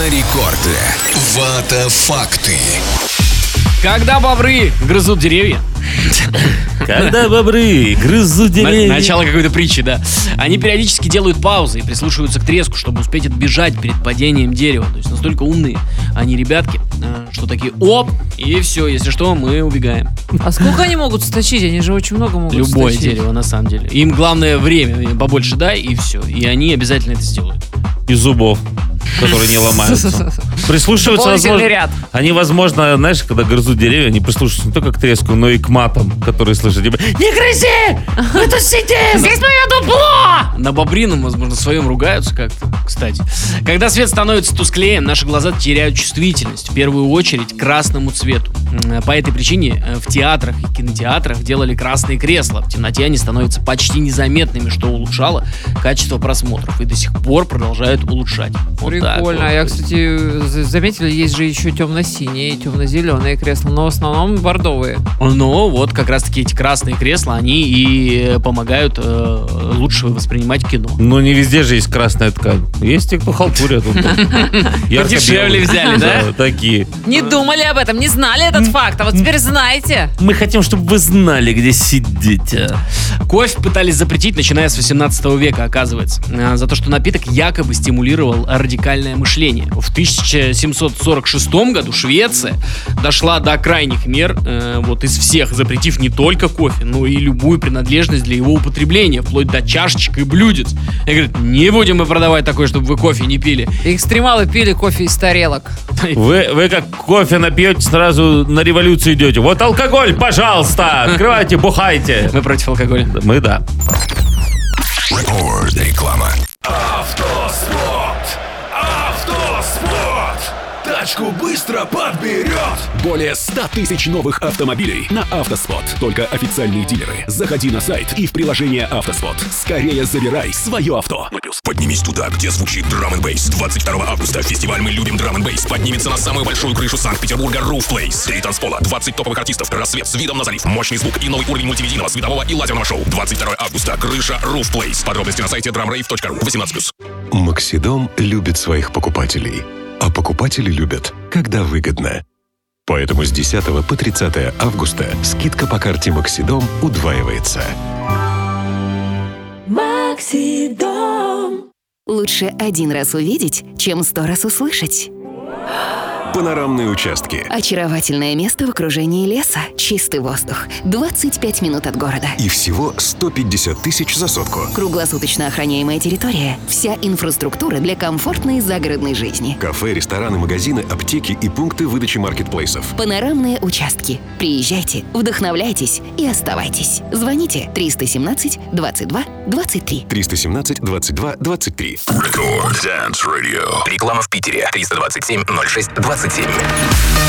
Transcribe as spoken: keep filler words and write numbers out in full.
рекорды. Вата-факты. Когда бобры грызут деревья. Когда бобры грызут деревья. Начало какой-то притчи, да. Они периодически делают паузы и прислушиваются к треску, чтобы успеть отбежать перед падением дерева. То есть настолько умные они, ребятки, что такие оп, и все, если что, мы убегаем. А сколько они могут сточить? Они же очень много могут Любое сточить. дерево, на самом деле. Им главное время побольше дай, и все. И они обязательно это сделают. И зубов, которые не ломаются. Прислушиваться, возможно, ряд. они, возможно, знаешь, когда грызут деревья, они прислушиваются не только к треску, но и к матам, которые слышат. Типа, не грызи! Мы тут сидим! Здесь мое дупло! На бобрином, возможно, своем ругаются как-то, кстати. Когда свет становится тусклее, наши глаза теряют чувствительность, в первую очередь, к красному цвету. По этой причине в театрах и кинотеатрах делали красные кресла. В темноте они становятся почти незаметными, что улучшало качество просмотров и до сих пор продолжают улучшать. Вот Прикольно. вот. А я, кстати, заметили, есть же еще темно-синие, темно-зеленые кресла, но в основном бордовые. Ну, вот как раз-таки эти красные кресла, они и помогают э, лучше воспринимать кино. Но не везде же есть красная ткань. Есть те, кто халтурят. Подешевле взяли, да? Такие. Не думали об этом, не знали этот факт, а вот теперь знаете. Мы хотим, чтобы вы знали, где сидите. Кофе пытались запретить, начиная с восемнадцатого века, оказывается, за то, что напиток якобы стимулировал радикальное мышление. В тысяча семьсот сорок шестом году Швеция дошла до крайних мер, э, вот из всех, запретив не только кофе, но и любую принадлежность для его употребления, вплоть до чашечек и блюдец. И говорят, не будем мы продавать такое, чтобы вы кофе не пили. Экстремалы пили кофе из тарелок. Вы, вы как кофе напьете, сразу на революцию идете. Вот алкоголь, пожалуйста, открывайте, бухайте. Мы против алкоголя. Мы да. Рекорд. Реклама. Автоспорт! Автоспорт! Тачку быстро подберет! Более ста тысяч новых автомобилей на Автоспорт. Только официальные дилеры. Заходи на сайт и в приложение Автоспорт. Скорее забирай свое авто. Поднимись туда, где звучит драм н бейс. двадцать второго августа фестиваль «Мы любим драм н бейс» поднимется на самую большую крышу Санкт-Петербурга Roof Place. Три танцпола, двадцать топовых артистов, рассвет с видом на залив, мощный звук и новый уровень мультимедийного, светового и лазерного шоу. двадцать второго августа. Крыша Roof Place. Подробности на сайте драм рейв точка ру. восемнадцать плюс. Максидом любит своих покупателей. А покупатели любят, когда выгодно. Поэтому с десятого по тридцатое августа скидка по карте Максидом удваивается. Максидом. Лучше один раз увидеть, чем сто раз услышать. Панорамные участки. Очаровательное место в окружении леса. Чистый воздух. двадцать пять минут от города. И всего сто пятьдесят тысяч за сотку. Круглосуточно охраняемая территория. Вся инфраструктура для комфортной загородной жизни. Кафе, рестораны, магазины, аптеки и пункты выдачи маркетплейсов. Панорамные участки. Приезжайте, вдохновляйтесь и оставайтесь. Звоните триста семнадцать двадцать два двадцать три. триста семнадцать двадцать два двадцать три. Рекорд Dance Radio. Реклама в Питере. триста двадцать семь ноль шесть двадцать семь.